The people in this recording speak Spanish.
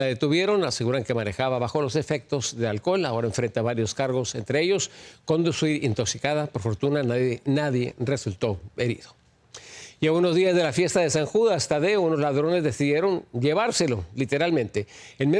La detuvieron, aseguran que manejaba bajo los efectos de alcohol. Ahora enfrenta varios cargos, entre ellos conducir intoxicada. Por fortuna, nadie resultó herido. Y a unos días de la fiesta de San Judas Tadeo, unos ladrones decidieron llevárselo, literalmente. En